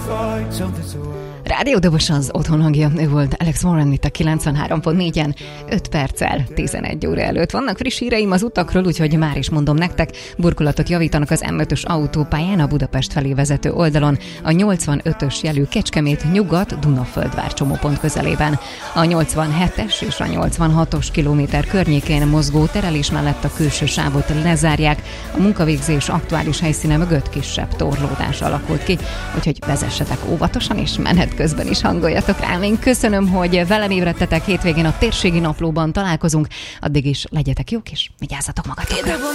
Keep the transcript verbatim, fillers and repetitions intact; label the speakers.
Speaker 1: Rádiódobos az otthon hangja, ő volt Alex Warren itt a kilencvenhárom pont négyen, öt perccel tizenegy óra előtt. Vannak friss híreim az utakról, úgyhogy már is mondom nektek, burkolatot javítanak az em ötös autópályán a Budapest felé vezető oldalon, a nyolcvanötös jelű Kecskemét nyugat Dunaföldvár csomópont közelében. A nyolcvanhetes és a nyolcvanhatos kilométer környékén mozgó terelés mellett a külső sávot lezárják, a munkavégzés aktuális helyszíne mögött kisebb torlódás alakult ki, úgyhogy vezessetek óvatosan és menet közben is hangoljatok rám. Én köszönöm, hogy velem ébredtetek, hétvégén a térségi naplóban találkozunk, addig is legyetek jók és vigyázzatok magatokra.